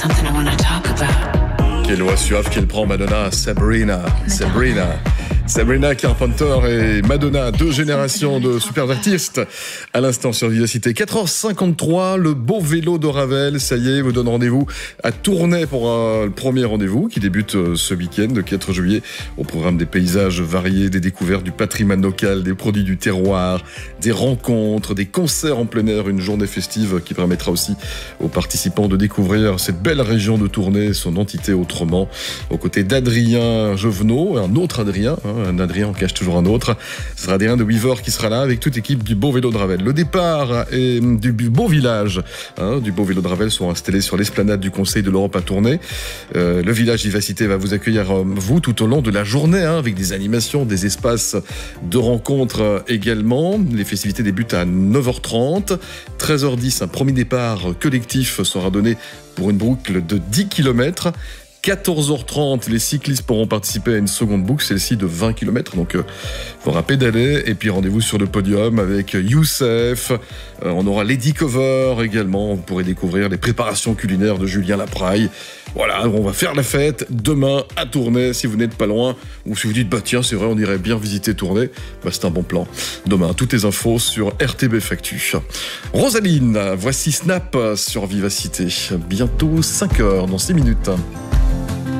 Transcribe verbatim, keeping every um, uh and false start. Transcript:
Something I wanna talk about. Quelle voix suave qu'elle prend, Madonna. Sabrina, Sabrina. Sabrina Carpenter et Madonna, deux générations de super artistes. À l'instant sur Vivacité. quatre heures cinquante-trois, le beau vélo de Ravel, ça y est, vous donne rendez-vous à Tournai pour un, le premier rendez-vous qui débute euh, ce week-end, le quatre juillet, au programme des paysages variés, des découvertes du patrimoine local, des produits du terroir, des rencontres, des concerts en plein air, une journée festive qui permettra aussi aux participants de découvrir cette belle région de Tournai, son entité autrement, aux côtés d'Adrien Jovenot, un autre Adrien, hein, un Adrien en cache toujours un autre. Ce sera Adrien de Weaver qui sera là avec toute l'équipe du Beau Vélo de Ravel. Le départ est du beau village hein, du Beau Vélo de Ravel sont installés sur l'esplanade du Conseil de l'Europe à Tournai. Euh, le village Vivacité va vous accueillir, euh, vous, tout au long de la journée, hein, avec des animations, des espaces de rencontres euh, également. Les festivités débutent à neuf heures trente. treize heures dix, un premier départ collectif sera donné pour une boucle de dix kilomètres. quatorze heures trente, les cyclistes pourront participer à une seconde boucle, celle-ci de vingt kilomètres, donc il euh, faudra pédaler, et puis rendez-vous sur le podium avec Youssef, euh, on aura Lady Cover également, vous pourrez découvrir les préparations culinaires de Julien Lapraille. Voilà, on va faire la fête demain à Tournai, si vous n'êtes pas loin, ou si vous dites, bah tiens, c'est vrai, on irait bien visiter Tournai, bah c'est un bon plan. Demain, toutes les infos sur R T B Factu. Rosaline, voici Snap sur Vivacité, bientôt cinq heures dans six minutes.